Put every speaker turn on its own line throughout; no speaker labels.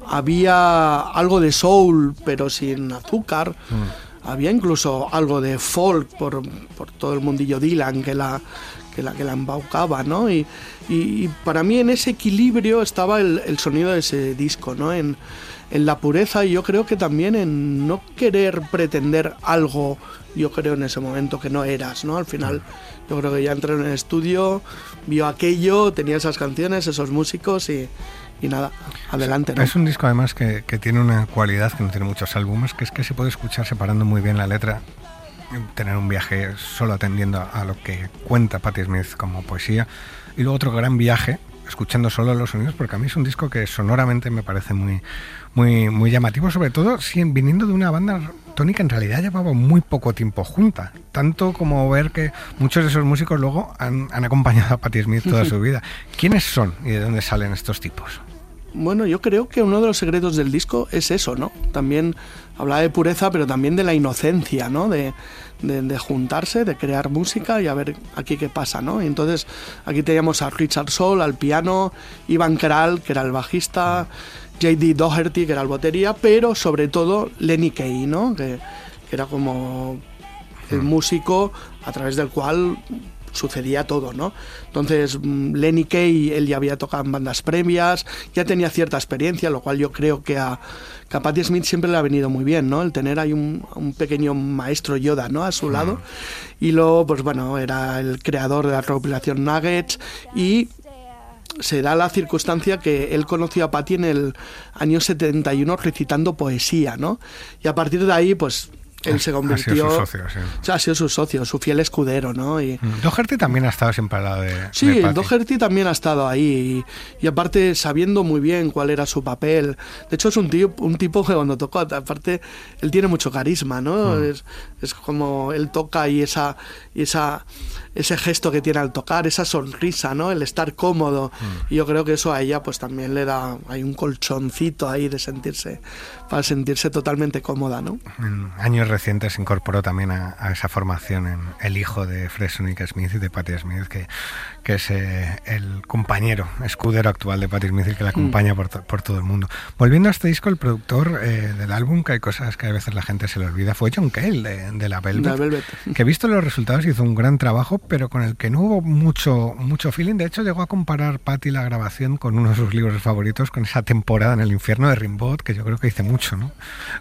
había algo de soul, pero sin azúcar. Había incluso algo de folk por todo el mundillo Dylan que la embaucaba, ¿no? Y para mí en ese equilibrio estaba el sonido de ese disco, ¿no? En la pureza, y yo creo que también en no querer pretender algo, yo creo en ese momento que no eras, ¿no? Al final yo creo que ya entré en el estudio, vio aquello, tenía esas canciones, esos músicos y nada, adelante, ¿no?
Es un disco además que tiene una cualidad que no tiene muchos álbumes, que es que se puede escuchar separando muy bien la letra, tener un viaje solo atendiendo a lo que cuenta Patti Smith como poesía, y luego otro gran viaje escuchando solo los sonidos, porque a mí es un disco que sonoramente me parece muy, muy, muy llamativo, sobre todo viniendo de una banda, Tony, que en realidad llevaba muy poco tiempo junta, tanto como ver que muchos de esos músicos luego han acompañado a Patti Smith toda su vida. ¿Quiénes son y de dónde salen estos tipos?
Bueno, yo creo que uno de los secretos del disco es eso, ¿no? También hablaba de pureza, pero también de la inocencia, ¿no? De juntarse, de crear música y a ver aquí qué pasa, ¿no? Y entonces aquí teníamos a Richard Soul al piano, Ivan Kral, que era el bajista, J.D. Doherty, que era el batería, pero sobre todo Lenny Kaye, ¿no? Que era como el músico a través del cual sucedía todo, ¿no? Entonces Lenny Kaye, él ya había tocado en bandas previas, ya tenía cierta experiencia, lo cual yo creo que a Patti Smith siempre le ha venido muy bien, ¿no? El tener ahí un pequeño maestro Yoda, ¿no? A su lado. Y luego, pues bueno, era el creador de la recopilación Nuggets, y se da la circunstancia que él conoció a Patti en el año 71 recitando poesía, ¿no? Y a partir de ahí, pues él se convirtió...
Ha sido su socio, sí.
O sea, ha sido su socio, su fiel escudero, ¿no? Y
Doherty también ha estado siempre al lado de
sí,
de Patti.
Doherty también ha estado ahí y aparte sabiendo muy bien cuál era su papel. De hecho es un tipo que cuando toca, aparte él tiene mucho carisma, ¿no? Es como él toca y ese gesto que tiene al tocar, esa sonrisa, ¿no? El estar cómodo. Y yo creo que eso a ella pues también le da, hay un colchoncito ahí para sentirse totalmente cómoda, ¿no?
En años recientes se incorporó también a esa formación el hijo de Fred Sonic Smith y de Patti Smith, que es el compañero, escudero actual de Patti Smith y que la acompaña por todo el mundo. Volviendo a este disco, el productor del álbum, que hay cosas que a veces la gente se le olvida, fue John Cale de la Velvet, que visto los resultados hizo un gran trabajo, pero con el que no hubo mucho feeling. De hecho, llegó a comparar Patti la grabación con uno de sus libros favoritos, con esa temporada en el infierno de Rimbaud, que yo creo que dice mucho, ¿no?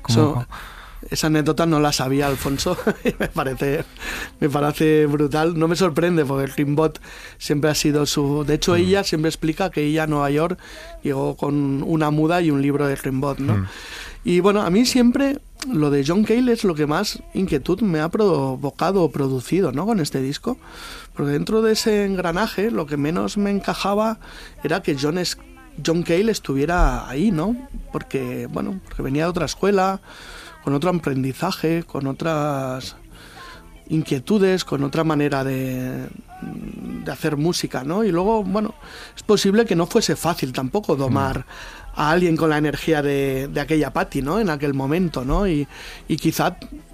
Esa anécdota no la sabía Alfonso. me parece brutal. No me sorprende porque Rimbaud siempre ha sido su... De hecho, ella siempre explica que ella a Nueva York llegó con una muda y un libro de Rimbaud, ¿no? Y bueno, a mí siempre lo de John Cale es lo que más inquietud me ha provocado o producido, ¿no? Con este disco. Porque dentro de ese engranaje lo que menos me encajaba era que John Cale estuviera ahí, ¿no? Porque venía de otra escuela, con otro aprendizaje, con otras inquietudes, con otra manera de hacer música, ¿no? Y luego, es posible que no fuese fácil tampoco domar a alguien con la energía de aquella Patti, ¿no? En aquel momento, ¿no? Y quizá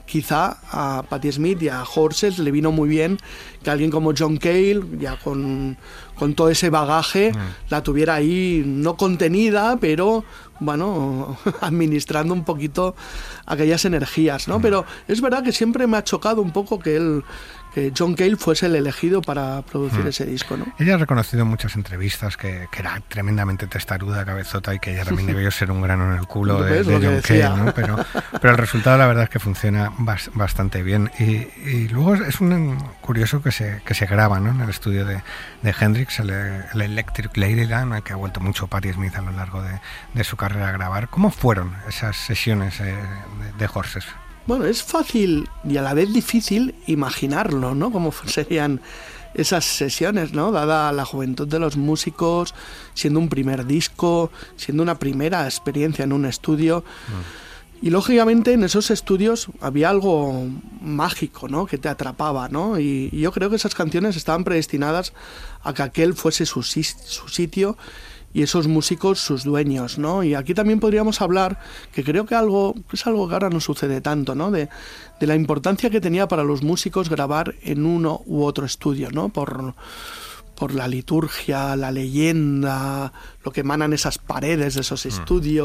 a Patti Smith y a Horses le vino muy bien que alguien como John Cale, ya con todo ese bagaje, la tuviera ahí no contenida, pero administrando un poquito aquellas energías, ¿no? Pero es verdad que siempre me ha chocado un poco que John Cale fuese el elegido para producir ese disco, ¿no?
Ella ha reconocido en muchas entrevistas que era tremendamente testaruda, cabezota, y que ella también debió ser un grano en el culo de John Cale, ¿no? Pero el resultado, la verdad, es que funciona bastante bien. Y luego es curioso que se graba, ¿no? En el estudio de Hendrix, el Electric Ladyland, que ha vuelto mucho Patti Smith a lo largo de su carrera a grabar. ¿Cómo fueron esas sesiones de Horses?
Bueno, es fácil y a la vez difícil imaginarlo, ¿no? Cómo serían esas sesiones, ¿no? Dada la juventud de los músicos, siendo un primer disco, siendo una primera experiencia en un estudio. Y lógicamente en esos estudios había algo mágico, ¿no? Que te atrapaba, ¿no? Y yo creo que esas canciones estaban predestinadas a que aquel fuese su sitio y esos músicos sus dueños, ¿no? Y aquí también podríamos hablar, que creo que es algo que ahora no sucede tanto, ¿no? De la importancia que tenía para los músicos grabar en uno u otro estudio, ¿no? Por la liturgia, la leyenda, lo que emanan esas paredes de esos estudios.